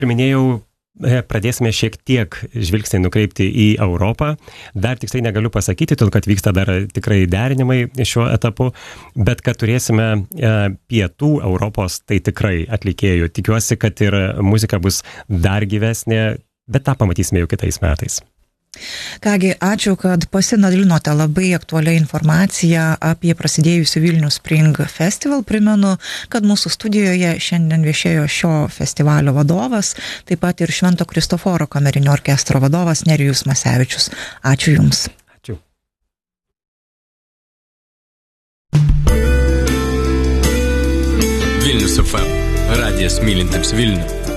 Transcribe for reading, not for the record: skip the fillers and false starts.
minėjau, pradėsime šiek tiek žvilgsnį nukreipti į Europą. Dar tiksliai negaliu pasakyti, todėl kad vyksta dar tikrai derinimai šiuo etapu, bet kad turėsime pietų Europos, tai tikrai atlikėjų. Tikiuosi, kad ir muzika bus dar gyvesnė, bet tą pamatysime jau kitais metais. Kągi, ačiū, kad pasinadalinote labai aktualią informaciją apie prasidėjusių Vilnius Spring Festival. Primenu, kad mūsų studijoje šiandien viešėjo šio festivalio vadovas, taip pat ir Švento Kristoforo kamerinio orkestro vadovas Nerijus Masevičius. Ačiū Jums. Ačiū. Vilnius FM. Radijas mylintiems Vilnių.